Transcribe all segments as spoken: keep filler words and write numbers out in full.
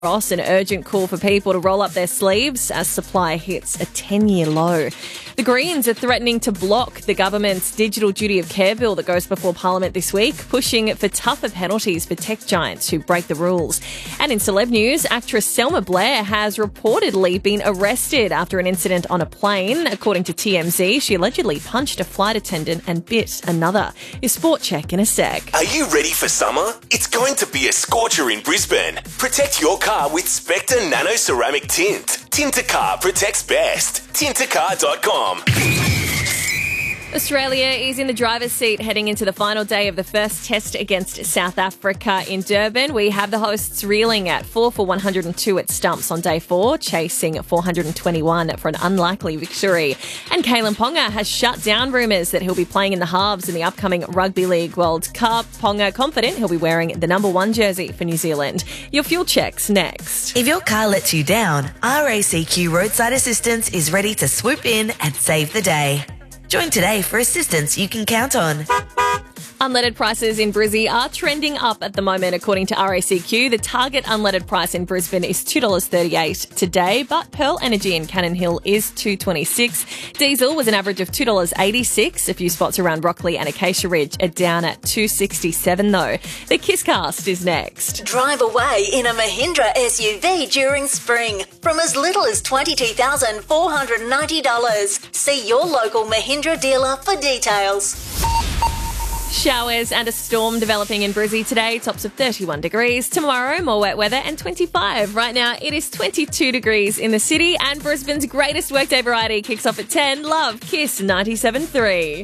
Ross, an urgent call for people to roll up their sleeves as supply hits a ten-year low. The Greens are threatening to block the government's digital duty of care bill that goes before Parliament this week, pushing for tougher penalties for tech giants who break the rules. And in celeb news, actress Selma Blair has reportedly been arrested after an incident on a plane. According to T M Z, she allegedly punched a flight attendant and bit another. Your sport check in a sec. Are you ready for summer? It's going to be a scorcher in Brisbane. Protect your car with Spectre Nano Ceramic Tint. Tint a car protects best. tint a car dot com. Australia is in the driver's seat heading into the final day of the first test against South Africa in Durban. We have the hosts reeling at four for one hundred two at stumps on day four, chasing four hundred twenty-one for an unlikely victory. And Kalyn Ponga has shut down rumours that he'll be playing in the halves in the upcoming Rugby League World Cup. Ponga confident he'll be wearing the number one jersey for New Zealand. Your fuel checks next. If your car lets you down, R A C Q Roadside Assistance is ready to swoop in and save the day. Join today for assistance you can count on. Unleaded prices in Brizzy are trending up at the moment, according to R A C Q. The target unleaded price in Brisbane is two dollars thirty-eight today, but Pearl Energy in Cannon Hill is two dollars twenty-six. Diesel was an average of two dollars eighty-six. A few spots around Rockley and Acacia Ridge are down at two dollars sixty-seven though. The Kisscast is next. Drive away in a Mahindra S U V during spring from as little as twenty-two thousand four hundred ninety dollars. See your local Mahindra dealer for details. Showers and a storm developing in Brizzy today, tops of thirty-one degrees. Tomorrow, more wet weather and twenty-five. Right now, it is twenty-two degrees in the city, and Brisbane's greatest workday variety kicks off at ten. Love, Kiss ninety-seven point three.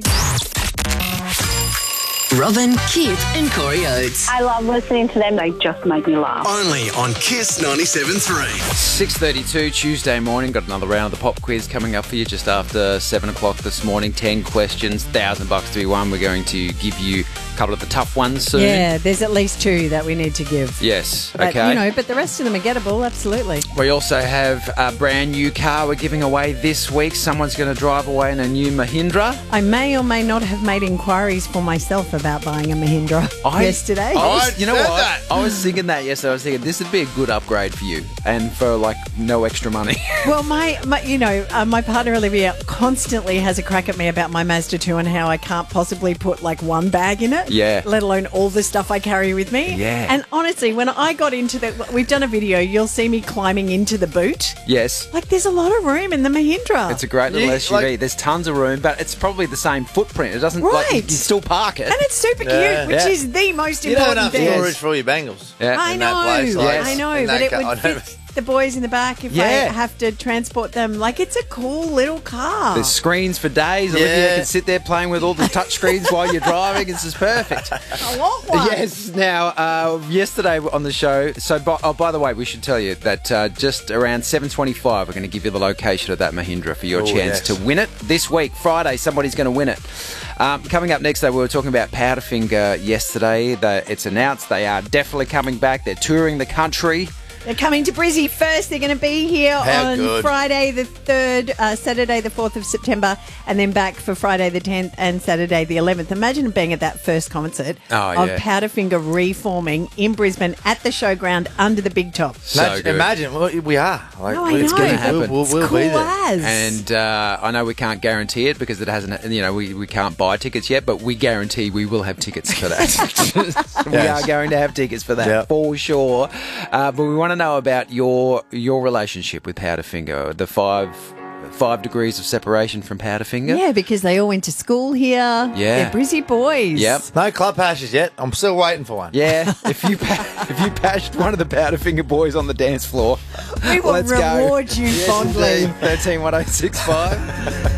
Robin, Kit and Corey Oates. I love listening to them. They just make me laugh. Only on Kiss ninety-seven point three. six thirty-two Tuesday morning. Got another round of the pop quiz coming up for you just after seven o'clock this morning. ten questions, one thousand bucks to be won. We're going to give you a couple of the tough ones soon. Yeah, there's at least two that we need to give. Yes, But, okay. you know, but the rest of them are gettable, absolutely. We also have a brand new car we're giving away this week. Someone's going to drive away in a new Mahindra. I may or may not have made inquiries for myself about buying a Mahindra I- yesterday. I was, you know said what? that. I was thinking that yesterday. I was thinking this would be a good upgrade for you and for like no extra money. Well, my, my you know, uh, my partner Olivia constantly has a crack at me about my Mazda two and how I can't possibly put like one bag in it. Yeah. Let alone all the stuff I carry with me. Yeah. And honestly, when I got into the, we've done a video, you'll see me climbing into the boot. Yes. Like there's a lot of room in the Mahindra. It's a great little Yeah, S U V. like- There's tons of room, but it's probably the same footprint. It doesn't like you Right. can still park it. And it's super Yeah. cute, which Yeah. is the most You don't important have thing. storage for all your bangles. Yeah. I in know, that place, like, Yes. I know, in but that it ca- would I know. fit the boys in the back if Yeah. I have to transport them. Like, it's a cool little car. There's screens for days. Olivia Yeah. can sit there playing with all the touch screens while you're driving. This is perfect. I want one. Yes. Now, uh, yesterday on the show. So, by, oh, by the way, we should tell you that uh, just around seven twenty-five, we're going to give you the location of that Mahindra for your Oh, chance yes. to win it this week, Friday. Somebody's going to win it. Um, coming up next, though, we were talking about Powderfinger yesterday. The, it's announced they are definitely coming back. They're touring the country. They're coming to Brizzy first. They're going to be here How on good. Friday the third, uh, Saturday the fourth of September, and then back for Friday the tenth and Saturday the eleventh. Imagine being at that first concert Oh, of yeah. Powderfinger reforming in Brisbane at the showground under the big top. So Imagine, good. imagine well, we are. Like, No, I it's know. gonna It's gonna We'll, we'll, It's we'll cool be there. as. And uh, I know we can't guarantee it because it hasn't, you know, we, we can't buy tickets yet, but we guarantee we will have tickets for that. We Yes. are going to have tickets for that, Yep. for sure. Uh, but we want to know about your your relationship with Powderfinger, the five five degrees of separation from Powderfinger. Yeah, because they all went to school here. Yeah. They're Brizzy boys. Yep. No club hashes yet. I'm still waiting for one. Yeah, if you pa- if you bashed one of the Powderfinger boys on the dance floor, We will let's go. reward you Yes, fondly. indeed. thirteen one oh six five.